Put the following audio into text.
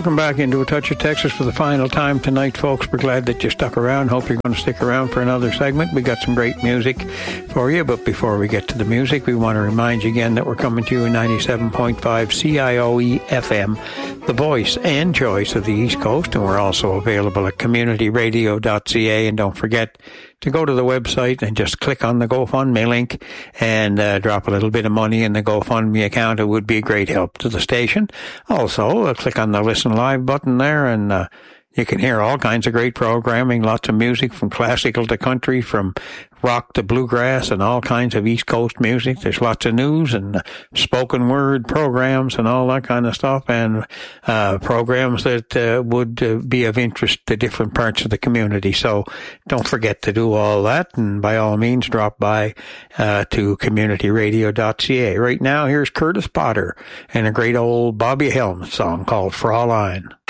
Welcome back into A Touch of Texas for the final time tonight, folks. We're glad that you stuck around. Hope you're going to stick around for another segment. We got some great music for you, but before we get to the music, we want to remind you again that we're coming to you in 97.5 CIOE FM, the voice and choice of the East Coast, and we're also available at communityradio.ca. And don't forget to go to the website and just click on the GoFundMe link and drop a little bit of money in the GoFundMe account. It would be a great help to the station. Also, click on the Listen Live button there, and you can hear all kinds of great programming, lots of music from classical to country, from rock to bluegrass, and all kinds of East Coast music. There's lots of news and spoken word programs and all that kind of stuff, and programs that would be of interest to different parts of the community. So don't forget to do all that, and by all means drop by to communityradio.ca. Right now, here's Curtis Potter and a great old Bobby Helms song called Fraulein.